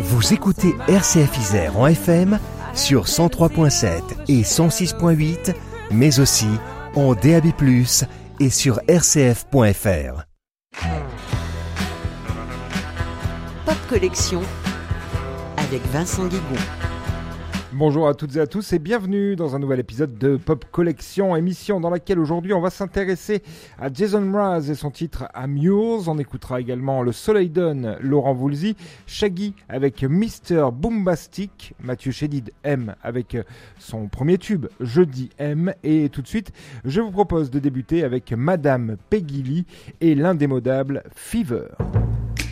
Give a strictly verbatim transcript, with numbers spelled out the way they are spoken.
Vous écoutez R C F Isère en F M sur cent trois virgule sept et cent six virgule huit, mais aussi en D A B plus, et sur r c f point f r. Pop Collection avec Vincent Guigon. Bonjour à toutes et à tous et bienvenue dans un nouvel épisode de Pop Collection, émission dans laquelle aujourd'hui on va s'intéresser à Jason Mraz et son titre Amures. On écoutera également le Soleil Donne, Laurent Voulzy, Shaggy avec mister Boombastic, Mathieu Chédid M avec son premier tube Jeudi M, et tout de suite je vous propose de débuter avec Madame Peggy Lee et l'indémodable Fever.